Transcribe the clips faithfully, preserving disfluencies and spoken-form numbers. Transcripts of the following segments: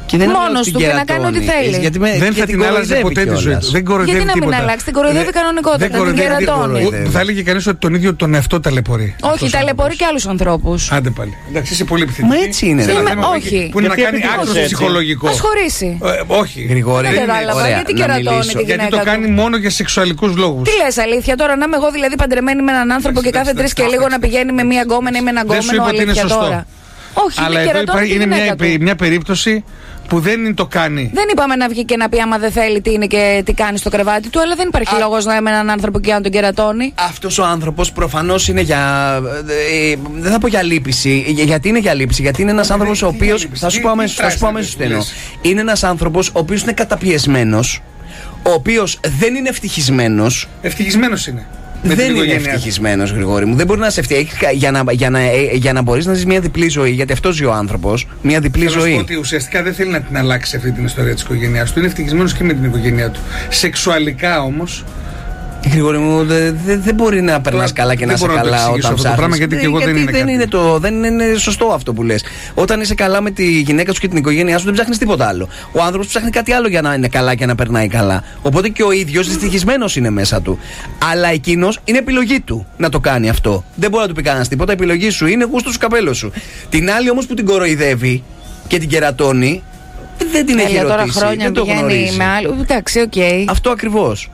Μόνος του και να κάνει ό,τι θέλει. Γιατί με, δεν θα την άλλαζε ποτέ τη ζωή του. Δεν κοροϊδεύει. Γιατί να μην τίποτα. αλλάξει, την κοροϊδεύει κανονικότατα. Την κερατώνει. Θα έλεγε κανείς ότι τον ίδιο τον εαυτό ταλαιπωρεί. Όχι, ταλαιπωρεί και άλλους ανθρώπους. Άντε πάλι. Εντάξει, είσαι πολύ επιθετική. Μα έτσι είναι. Όχι. Που είναι να κάνει άκρο ψυχολογικό. Ας χωρίσει. Όχι. Γρηγόρη. Δεν κατάλαβα. Γιατί κερατώνει τη γυναίκα. Γιατί το κάνει μόνο για σεξουαλικούς λόγους. Τι λες αλήθεια τώρα, να είμαι εγώ δηλαδή παντρεμένη με έναν άνθρωπο και κάθε τρεις και λίγο να πηγαίνει με μία γκόμενα ή με έναν γκόμενο, αλήθεια τώρα. Όχι, αλλά εδώ υπάρχει, είναι μια, μια περίπτωση που δεν το κάνει. Δεν είπαμε να βγει και να πει άμα δεν θέλει τι είναι και τι κάνει στο κρεβάτι του, αλλά δεν υπάρχει Α... λόγος να είμαι έναν άνθρωπο και να τον κερατώνει. Αυτός ο άνθρωπος προφανώς είναι για. Ε, δεν θα πω για λύπηση. Για, γιατί είναι για λύπηση, γιατί είναι ένας άνθρωπος ο οποίος. Θα σου πω αμέσως τι εννοώ. Είναι ένας άνθρωπος ο οποίος είναι καταπιεσμένος, ο οποίος δεν είναι ευτυχισμένος. Ευτυχισμένος είναι. Δεν είναι ευτυχισμένος, Γρηγόρη μου. Δεν μπορεί να είσαι ευτυχισμένος για να, για να, για να μπορείς να ζεις μια διπλή ζωή. Γιατί αυτό ζει ο άνθρωπος. Μια διπλή Θέλω ζωή. Να πω ότι ουσιαστικά δεν θέλει να την αλλάξει αυτή την ιστορία της οικογένειάς του. Είναι ευτυχισμένος και με την οικογένειά του. Σεξουαλικά όμως. Γρηγόρη μου, δεν δε, δε μπορεί να περνάς καλά και να είσαι καλά όταν ψάχνεις. Πράγμα, γιατί και εγώ γιατί δεν είναι, δεν, είναι το, δεν είναι σωστό αυτό που λες. Όταν είσαι καλά με τη γυναίκα σου και την οικογένειά σου, δεν ψάχνεις τίποτα άλλο. Ο άνθρωπος ψάχνει κάτι άλλο για να είναι καλά και να περνάει καλά. Οπότε και ο ίδιος δυστυχισμένος είναι μέσα του. Αλλά εκείνος είναι επιλογή του να το κάνει αυτό. Δεν μπορεί να του πει κανένας τίποτα. Επιλογή σου είναι γούστο σου, καπέλο σου. Την άλλη όμως που την κοροϊδεύει και την κερατώνει, δεν την έχει ρωτήσει. Δεν το γνωρίζει. Εντάξει, οκ. Αυτό ακριβώς.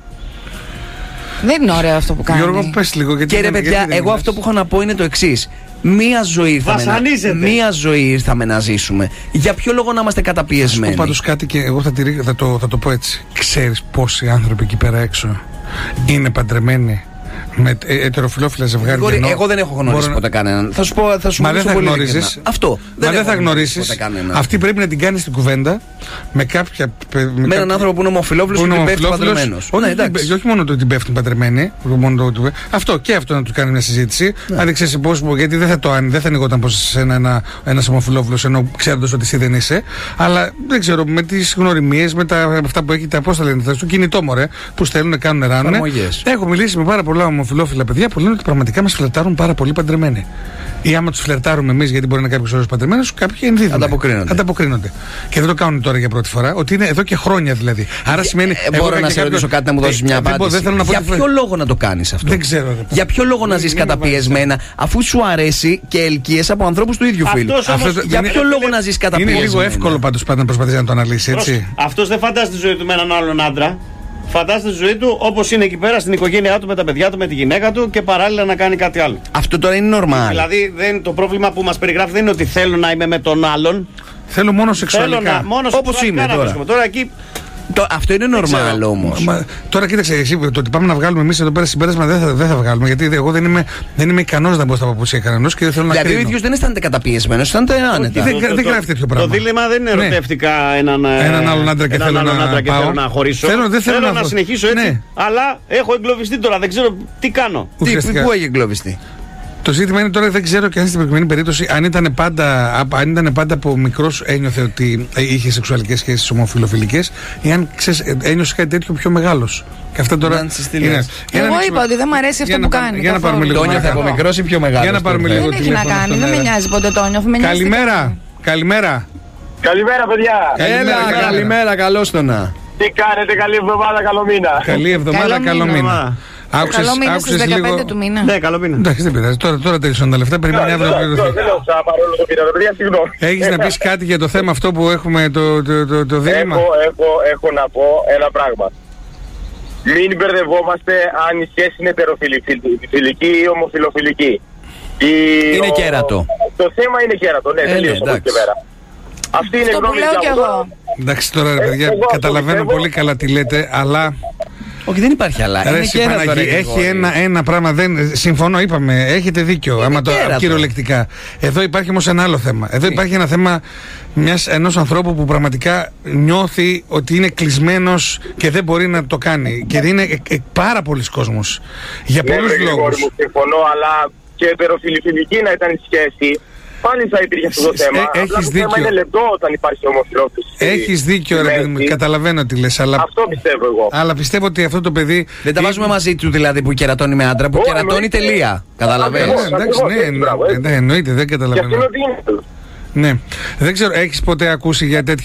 Δεν είναι ωραίο αυτό που κάνει. Γιώργο, πες λίγο. Γιατί και ρε παιδιά, εγώ αυτό που έχω να πω είναι το εξής. Μία ζωή ήρθαμε, να... Μία ζωή ήρθαμε να ζήσουμε. Για ποιο λόγο να είμαστε καταπιεσμένοι? Θα πω πάντως κάτι και εγώ θα, τη... θα, το... θα το πω έτσι. Ξέρεις πόσοι άνθρωποι εκεί πέρα έξω είναι παντρεμένοι με ετεροφιλόφιλα ζευγάρια? Γρηγόρη, ενώ... Εγώ δεν έχω γνωρίσει ποτέ κανέναν. Θα σου πω, θα σου Μα δεν θα γνωρίσεις. Αυτό. Δεν, Μα δεν θα γνωρίσεις. Αυτή πρέπει να την κάνεις την κουβέντα με κάποια. Με, με έναν κάποιο... άνθρωπο που είναι ομοφιλόφιλος και την πέφτει παντρεμένος. Όχι, ναι, όχι μόνο το ότι πέφτουν παντρεμένοι. Το... Αυτό και αυτό να του κάνει μια συζήτηση. Ναι. Αν δεν ξέρει πώς, γιατί δεν θα το αν, δεν θα ανοιγόταν πως σε ένα, ένας ομοφιλόφιλος ενώ ξέροντας ότι εσύ δεν είσαι. Αλλά δεν ξέρω, με τις γνωριμίες, με τα, αυτά που έχει, τα πώς θα λένε, το κινητό μωρέ που στέλνουν, κάνουν, ράνουν. Έχω μιλήσει με πάρα πολλά ομοφιλόφιλα παιδιά που λένε ότι πραγματικά μας φλερτάρουν πάρα πολύ παντρεμένοι. Ή άμα τους φλερτάρουμε εμείς, γιατί μπορεί να είναι κάποιος ώρες παντρεμένος, κάποιοι ενδίδουν. Ανταποκρίνονται. Ανταποκρίνονται. Και δεν το κάνουν τώρα για πρώτη φορά, ότι είναι εδώ και χρόνια δηλαδή. Άρα σημαίνει. Ε, μπορώ να σε ρωτήσω κάτι να μου δώσεις μια απάντηση. Για ποιο λόγο να το κάνεις αυτό? Δεν ξέρω. Για ποιο λόγο να ζεις καταπιεσμένα, αφού σου αρέσει και ελκύες από ανθρώπους του ίδιου φίλου? Για ποιο λόγο να ζεις καταπιεσμένα? Είναι λίγο εύκολο πάντως πάντα να προσπαθείς να το αναλύσεις, έτσι. Αυτός δεν φαντάζει τη ζωή του με έναν άλλον άντρα. Φαντάζεται τη ζωή του όπως είναι εκεί πέρα στην οικογένειά του, με τα παιδιά του, με τη γυναίκα του και παράλληλα να κάνει κάτι άλλο. Αυτό τώρα είναι normal. Δηλαδή δεν, το πρόβλημα που μας περιγράφει δεν είναι ότι θέλω να είμαι με τον άλλον. Θέλω μόνο σεξουαλικά. Όπως είμαι τώρα. Τώρα εκεί. Το, αυτό είναι normal όμως. Μα, τώρα κοίταξε, εσύ, το ότι πάμε να βγάλουμε εμείς εδώ πέρα συμπέρασμα δεν θα, δεν θα βγάλουμε. Γιατί εγώ δεν είμαι, δεν είμαι ικανός να μπω στα παπούτσια κανένας και δεν θέλω να δηλαδή κρίνω. Δηλαδή ο ίδιος δεν αισθάνεται καταπιεσμένος, αισθάνεται άνετα. Δεν, δεν, δεν γράφει τέτοιο πράγμα. Το δίλημμα δεν είναι ερωτεύτηκα ναι. έναν, έναν άλλον άντρα και, θέλω, άλλον να, άντρα και θέλω να χωρίσω. Θέλω, δεν θέλω, θέλω να, να συνεχίσω έτσι. Ναι. Αλλά έχω εγκλωβιστεί τώρα, δεν ξέρω τι κάνω. Τι, πού έχει εγκλωβιστεί? Το ζήτημα είναι τώρα, δεν ξέρω και αν στην προκειμένη περίπτωση, αν ήταν πάντα, αν ήταν πάντα από μικρός ένιωθε ότι είχε σεξουαλικές σχέσεις ομοφιλοφιλικές, ή αν ξέρεις, ένιωσε κάτι τέτοιο πιο μεγάλος. Και αυτά τώρα. Είναι, εγώ είπα ότι δεν μου αρέσει αυτό που κάνει. Για να πάρουμε λίγο. Το νιώθε από μικρός ή πιο μεγάλος? Για να πάρουμε λίγο. Δεν έχει να κάνει, δεν με νοιάζει ποτέ το νιώθω. Καλημέρα. Καλημέρα. Καλημέρα, παιδιά. Έλα, καλημέρα, καλώς το να. Τι κάνετε, καλή εβδομάδα, καλό μήνα. Καλή εβδομάδα, καλό μήνα. Άκουσες, καλό μήνα στις δεκαπέντε λίγο... του μήνα. Ναι, καλό μήνα. Εντάξει, δεν πειράζει. Τώρα, τώρα τέλειωσαν τα λεφτά. Περιμένει αύριο να πληρωθεί. Έχεις να πεις κάτι για το θέμα αυτό που έχουμε το, το, το, το δίλημμα? Έχω, έχω, έχω να πω ένα πράγμα. Μην μπερδευόμαστε αν η σχέση είναι ετεροφιλική ή ομοφιλοφιλική. Η... Είναι ο... κέρατο. Το θέμα είναι κέρατο, ναι, τελείως από και πέρα. Αυτή είναι η γνώμη μου. Εντάξει, τώρα ρε παιδιά, καταλαβαίνω πολύ καλά τι λέτε, αλλά. Όχι, δεν υπάρχει αλλά. Ρε, είναι κέρατο, ρε, έχει ένα, ένα πράγμα. Δεν, συμφωνώ, είπαμε, έχετε δίκιο. Άμα το κυριολεκτικά. Εδώ υπάρχει όμως ένα άλλο θέμα. Εδώ υπάρχει ένα θέμα μιας, ενός ανθρώπου που πραγματικά νιώθει ότι είναι κλεισμένος και δεν μπορεί να το κάνει. Και είναι ε, ε, πάρα πολλοί κόσμος. Για ναι, πολλούς λόγους. Μου συμφωνώ, αλλά και ετεροφιλοφιλική να ήταν η σχέση. Πάλι θα υπήρχε αυτό το θέμα. Ε, έχεις το δίκιο. θέμα είναι λεπτό όταν υπάρχει ομοφυλόφιλος. Έχεις δίκιο, ρε παιδί μου. Καταλαβαίνω τι λες. Αλλά... Αυτό πιστεύω εγώ. Αλλά πιστεύω ότι αυτό το παιδί. Δεν τα βάζουμε μαζί του δηλαδή που κερατώνει με άντρα, που oh, κερατώνει τελεία. Καταλαβαίνεις. Εντάξει, ναι, εννοείται, δεν καταλαβαίνω. Ναι. Δεν ξέρω, έχεις ποτέ ακούσει για